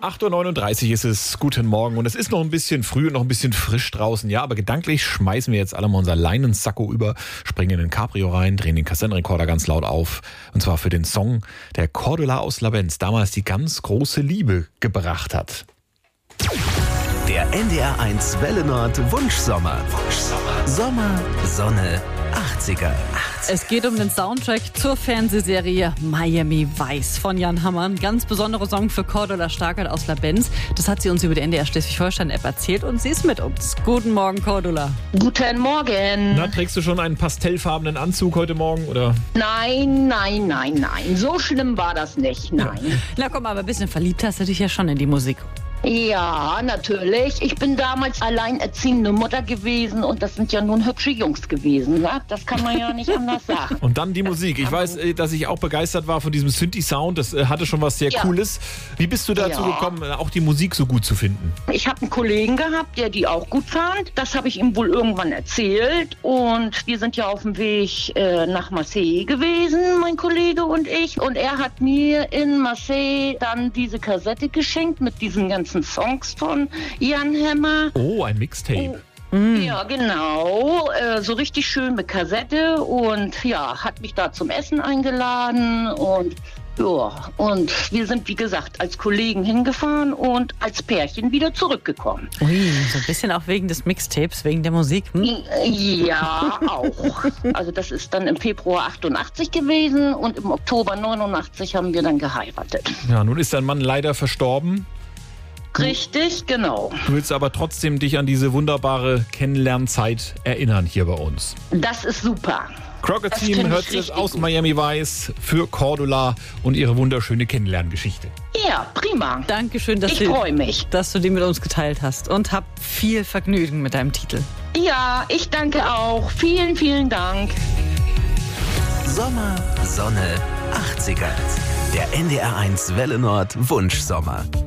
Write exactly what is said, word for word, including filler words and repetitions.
acht Uhr neununddreißig ist es. Guten Morgen. Und es ist noch ein bisschen früh und noch ein bisschen frisch draußen. Ja, aber gedanklich schmeißen wir jetzt alle mal unser Leinensacko über, springen in den Cabrio rein, drehen den Kassettenrekorder ganz laut auf. Und zwar für den Song, der Cordula aus Labenz damals die ganz große Liebe gebracht hat. Der N D R eins Welle Nord Wunschsommer. Wunschsommer. Sommer, Sonne, achtziger. Es geht um den Soundtrack zur Fernsehserie Miami Vice von Jan Hammer. Ein ganz besonderer Song für Cordula Stargard aus Labenz. Das hat sie uns über die N D R Schleswig-Holstein-App erzählt und sie ist mit uns. Guten Morgen, Cordula. Guten Morgen. Na, trägst du schon einen pastellfarbenen Anzug heute Morgen, oder? Nein, nein, nein, nein. So schlimm war das nicht, nein. Ja. Na komm, aber ein bisschen verliebt hast du dich ja schon in die Musik. Ja, natürlich. Ich bin damals alleinerziehende Mutter gewesen und das sind ja nun hübsche Jungs gewesen. Ne? Das kann man ja nicht anders sagen. Und dann die Musik. Ich weiß, dass ich auch begeistert war von diesem Synthi-Sound. Das hatte schon was sehr ja. Cooles. Wie bist du dazu ja. gekommen, auch die Musik so gut zu finden? Ich habe einen Kollegen gehabt, der die auch gut fand. Das habe ich ihm wohl irgendwann erzählt. Und wir sind ja auf dem Weg äh, nach Marseille gewesen, mein Kollege und ich. Und er hat mir in Marseille dann diese Kassette geschenkt mit diesen ganzen Songs von Jan Hammer. Oh, ein Mixtape. Mm. Ja, genau. Äh, so richtig schön mit Kassette und ja, hat mich da zum Essen eingeladen und ja, und wir sind, wie gesagt, als Kollegen hingefahren und als Pärchen wieder zurückgekommen. Ui, so ein bisschen auch wegen des Mixtapes, wegen der Musik, hm? Ja, auch. Also das ist dann im Februar achtundachtzig gewesen und im Oktober neunundachtzig haben wir dann geheiratet. Ja, nun ist dein Mann leider verstorben. Richtig, genau. Du willst aber trotzdem dich an diese wunderbare Kennenlernzeit erinnern hier bei uns. Das ist super. Crockett Team hört es aus gut. Miami Vice für Cordula und ihre wunderschöne Kennenlerngeschichte. Ja, prima. Dankeschön, dass, ich du, freu mich. dass du die mit uns geteilt hast und hab viel Vergnügen mit deinem Titel. Ja, ich danke auch. Vielen, vielen Dank. Sommer, Sonne, achtziger. Der N D R eins Welle Nord Wunschsommer.